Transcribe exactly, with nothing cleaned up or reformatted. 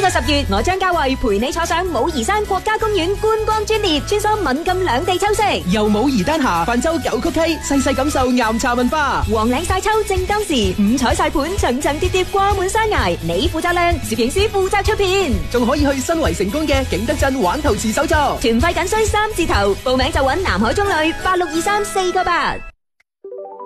個十月，我張家慧陪你坐上武夷山國家公園觀光專列，穿梭閩贛兩地秋色， 由武夷丹霞泛舟九曲溪，細細感受岩茶文化。 黃嶺晒秋正當時，五彩晒盤層層疊疊掛滿山崖，你負責靚，攝影師負責出片， 仲可以去新圍成功嘅景德鎮玩陶瓷手作。 團費僅需三字頭，報名就揾南海中旅八六二三四個八。